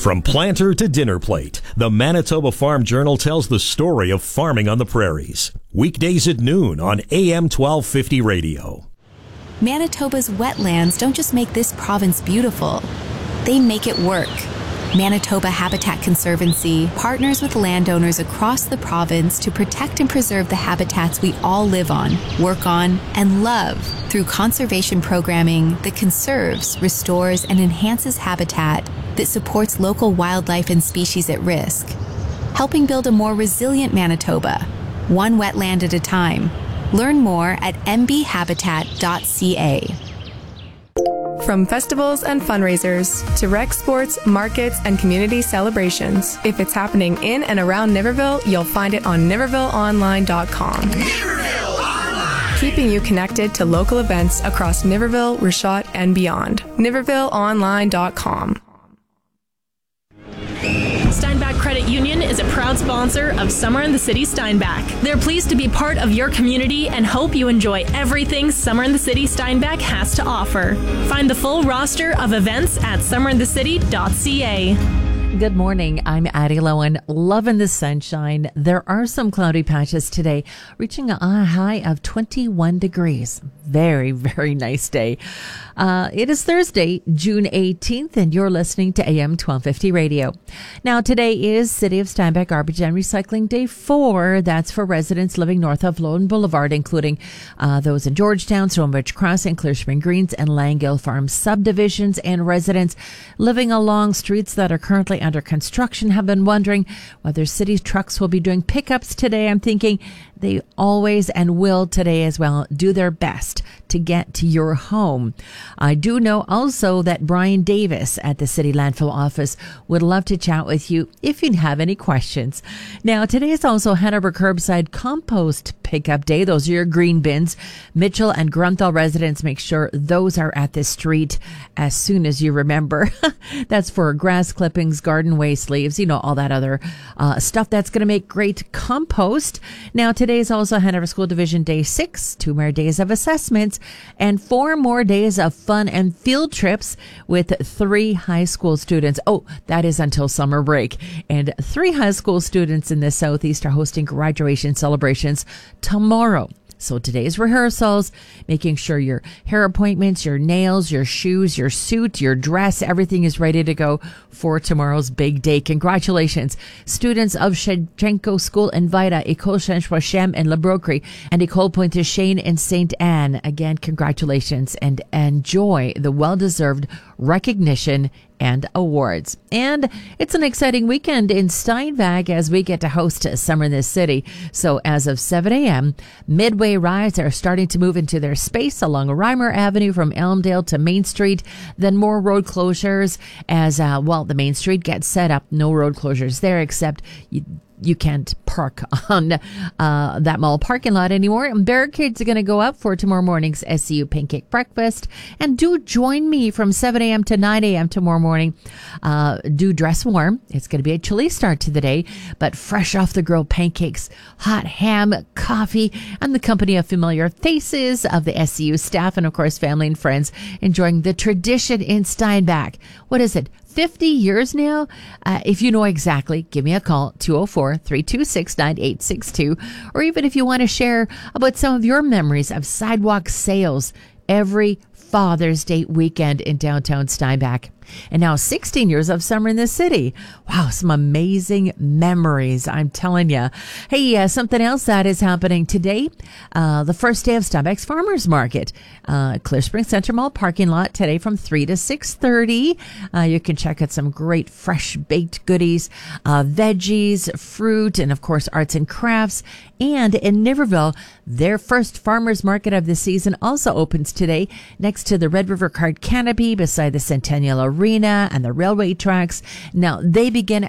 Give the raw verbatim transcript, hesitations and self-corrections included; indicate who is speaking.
Speaker 1: From planter to dinner plate, the Manitoba Farm Journal tells the story of farming on the prairies. Weekdays at noon on A M twelve fifty radio.
Speaker 2: Manitoba's wetlands don't just make this province beautiful, they make it work. Manitoba Habitat Conservancy partners with landowners across the province to protect and preserve the habitats we all live on, work on, and love through conservation programming that conserves, restores, and enhances habitat that supports local wildlife and species at risk, helping build a more resilient Manitoba, one wetland at a time. Learn more at m b habitat dot c a.
Speaker 3: From festivals and fundraisers to rec sports, markets, and community celebrations. If it's happening in and around Niverville, you'll find it on niverville online dot com.
Speaker 4: Niverville Online!
Speaker 3: Keeping you connected to local events across Niverville, Richot, and beyond. niverville online dot com.
Speaker 5: Steinbach Credit Union is a proud sponsor of Summer in the City Steinbach. They're pleased to be part of your community and hope you enjoy everything Summer in the City Steinbach has to offer. Find the full roster of events at summer in the city dot c a.
Speaker 6: Good morning. I'm Addie Lowen. Loving the sunshine. There are some cloudy patches today, reaching a high of twenty-one degrees. Very, very nice day. Uh, it is Thursday, June eighteenth, and you're listening to A M twelve fifty radio. Now, today is City of Steinbach Garbage and Recycling Day four. That's for residents living north of Lowland Boulevard, including uh, those in Georgetown, Stonebridge Crossing, Clear Spring Greens, and Langhill Farm subdivisions, and residents living along streets that are currently under construction have been wondering whether city trucks will be doing pickups today. I'm thinking they always and will today as well do their best to get to your home. I do know also that Brian Davis at the City Landfill Office would love to chat with you if you have any questions. Now, today is also Hanover Curbside Compost Pickup Day. Those are your green bins. Mitchell and Grunthal residents, make sure those are at the street as soon as you remember. That's for grass clippings, garden waste, leaves, you know, all that other uh, stuff that's going to make great compost. Now, today is also Hanover School Division Day six, two more days of assessments, and four more days of fun and field trips with three high school students. Oh, that is until summer break. And three high school students in the Southeast are hosting graduation celebrations tomorrow. So today's rehearsals, making sure your hair appointments, your nails, your shoes, your suit, your dress, everything is ready to go for tomorrow's big day. Congratulations, students of Shevchenko School in Vida, École Saint-Joachim in La Broquerie, and École Pointe-Chêne in Sainte Anne. Again, congratulations and enjoy the well-deserved recognition and awards. And it's an exciting weekend in Steinbach as we get to host Summer in the City. So as of seven a.m., Midway rides are starting to move into their space along Reimer Avenue from Elmdale to Main Street. Then more road closures as, uh, well, the Main Street gets set up. No road closures there except you You can't park on uh, that mall parking lot anymore. And barricades are going to go up for tomorrow morning's S C U Pancake Breakfast. And do join me from seven a.m. to nine a.m. tomorrow morning. Uh, do dress warm. It's going to be a chilly start to the day, but fresh off the grill pancakes, hot ham, coffee, and the company of familiar faces of the S C U staff and, of course, family and friends enjoying the tradition in Steinbach. What is it? fifty years now? Uh, if you know exactly, give me a call, two oh four, three two six, nine eight six two. Or even if you want to share about some of your memories of sidewalk sales every Father's Day weekend in downtown Steinbach. And now sixteen years of Summer in the City. Wow, some amazing memories, I'm telling you. Hey, uh, something else that is happening today, uh, the first day of Steinbach's Farmers Market. Uh, Clear Spring Center Mall parking lot today from three to six thirty. Uh, you can check out some great fresh baked goodies, uh, veggies, fruit, and of course arts and crafts. And in Niverville, their first farmers market of the season also opens today next to the Red River Card Canopy beside the Centennial Arena and the railway tracks. Now, they begin